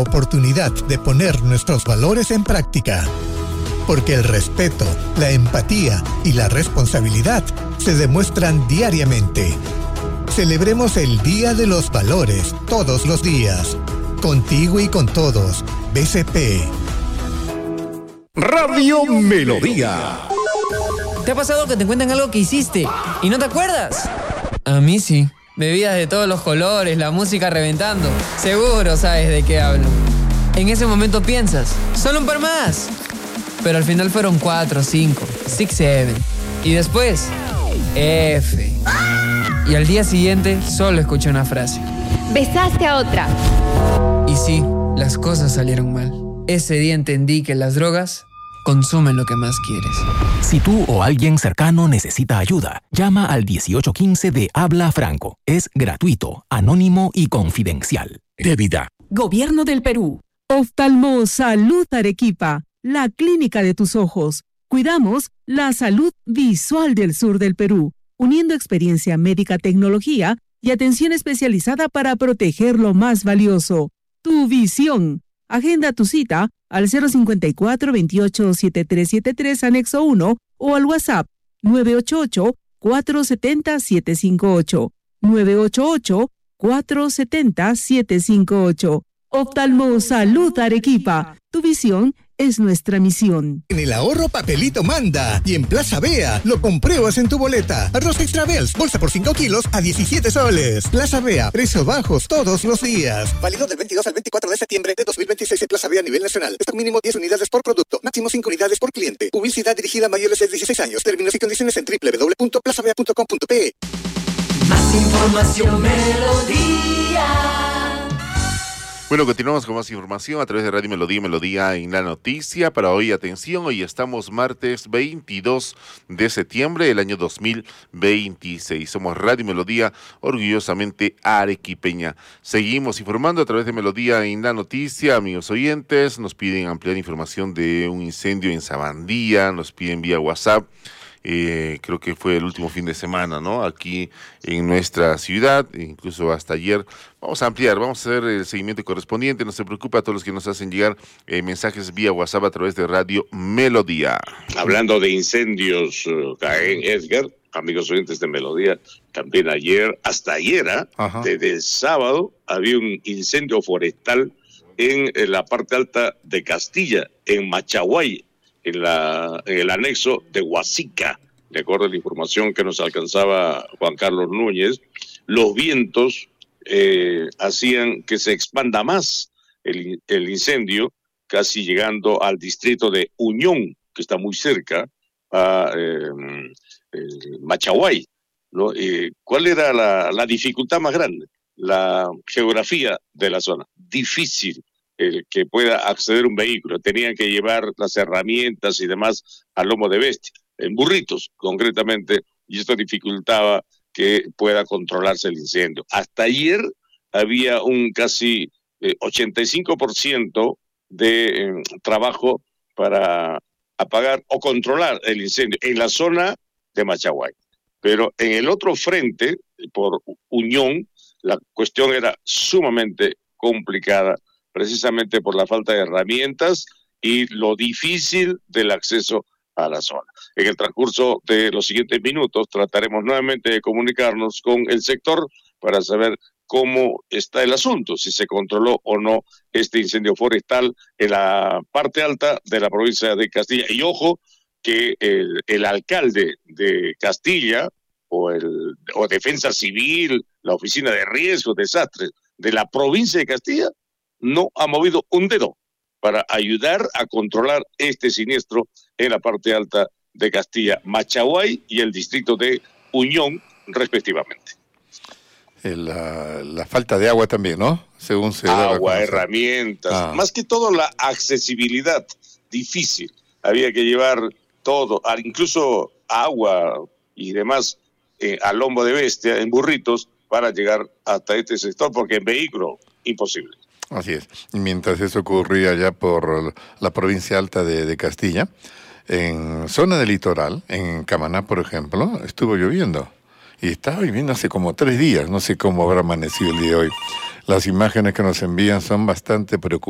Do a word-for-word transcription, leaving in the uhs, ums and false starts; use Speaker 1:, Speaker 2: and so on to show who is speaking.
Speaker 1: oportunidad de poner nuestros valores en práctica. Porque el respeto, la empatía y la responsabilidad se demuestran diariamente. Celebremos el Día de los Valores todos los días. Contigo y con todos. B C P.
Speaker 2: Radio Melodía.
Speaker 3: ¿Te ha pasado que te cuentan algo que hiciste y no te acuerdas? A mí sí. Bebidas de todos los colores, la música reventando. Seguro sabes de qué hablo. En ese momento piensas, solo un par más. Pero al final fueron cuatro, cinco, six, seven. Y después, F. Y al día siguiente solo escuché una frase.
Speaker 4: Besaste a otra.
Speaker 3: Y sí, las cosas salieron mal. Ese día entendí que las drogas consumen lo que más quieres.
Speaker 5: Si tú o alguien cercano necesita ayuda, llama al dieciocho quince de Habla Franco. Es gratuito, anónimo y confidencial. Débida.
Speaker 6: Gobierno del Perú. Oftalmo Salud Arequipa, la clínica de tus ojos. Cuidamos la salud visual del sur del Perú, uniendo experiencia médica, tecnología y atención especializada para proteger lo más valioso, tu visión. Agenda tu cita al cero cinco cuatro, veintiocho, setenta y tres setenta y tres, anexo uno o al WhatsApp nueve ocho ocho, cuatro siete cero, siete cinco ocho, nueve ocho ocho, cuatro siete cero, siete cinco ocho. Oftalmo Salud Arequipa, tu visión es nuestra misión.
Speaker 1: En el ahorro Papelito manda y en Plaza Bea lo compruebas en tu boleta. Arroz Extra Bells, bolsa por cinco kilos a diecisiete soles. Plaza Bea, precios bajos todos los días. Válido del veintidós al veinticuatro de septiembre de dos mil veintiséis en Plaza Bea a nivel nacional. Stock mínimo diez unidades por producto, máximo cinco unidades por cliente. Publicidad dirigida a mayores de dieciséis años. Términos y condiciones en doble u doble u doble u punto plaza bea punto com punto pe.
Speaker 7: Más información, Melodía.
Speaker 8: Bueno, continuamos con más información a través de Radio Melodía, Melodía en la noticia. Para hoy, atención, hoy estamos martes veintidós de septiembre del año dos mil veintiséis. Somos Radio Melodía, orgullosamente arequipeña. Seguimos informando a través de Melodía en la noticia. Amigos oyentes, nos piden ampliar información de un incendio en Sabandía, nos piden vía WhatsApp. Eh, creo que fue el último fin de semana, ¿no? Aquí en nuestra ciudad, incluso hasta ayer. Vamos a ampliar, vamos a hacer el seguimiento correspondiente. No se preocupe a todos los que nos hacen llegar eh, mensajes vía WhatsApp a través de Radio Melodía.
Speaker 9: Hablando de incendios, uh, Caen, Edgar, amigos oyentes de Melodía, también ayer, hasta ayer, ¿eh? desde el sábado, había un incendio forestal en, en la parte alta de Castilla, en Machaguay, en, la, en el anexo de Huasica. De acuerdo a la información que nos alcanzaba Juan Carlos Núñez, los vientos eh, hacían que se expanda más el, el incendio, casi llegando al distrito de Uñón, que está muy cerca, a eh, eh, Machaguay, ¿no? Eh, ¿Cuál era la, la dificultad más grande? La geografía de la zona, difícil el que pueda acceder un vehículo, tenían que llevar las herramientas y demás al lomo de bestia, en burritos concretamente, y esto dificultaba que pueda controlarse el incendio. Hasta ayer había un casi eh, ochenta y cinco por ciento de eh, trabajo para apagar o controlar el incendio en la zona de Machaguay. Pero en el otro frente, por Uñón, la cuestión era sumamente complicada, precisamente por la falta de herramientas y lo difícil del acceso a la zona. En el transcurso de los siguientes minutos trataremos nuevamente de comunicarnos con el sector para saber cómo está el asunto, si se controló o no este incendio forestal en la parte alta de la provincia de Castilla. Y ojo que el, el alcalde de Castilla o, el, o Defensa Civil, la Oficina de Riesgos, Desastres de la provincia de Castilla, no ha movido un dedo para ayudar a controlar este siniestro en la parte alta de Castilla, Machaguay y el distrito de Uñón, respectivamente.
Speaker 10: La, la falta de agua también, ¿no? Según se
Speaker 9: Agua, herramientas, ah. más que todo la accesibilidad, difícil. Había que llevar todo, incluso agua y demás, eh, al lomo de bestia, en burritos, para llegar hasta este sector, porque en vehículo, imposible.
Speaker 10: Así es. Mientras eso ocurría ya por la provincia alta de, de Castilla, en zona del litoral, en Camaná, por ejemplo, estuvo lloviendo. Y estaba lloviendo hace como tres días. No sé cómo habrá amanecido el día de hoy. Las imágenes que nos envían son bastante preocupantes.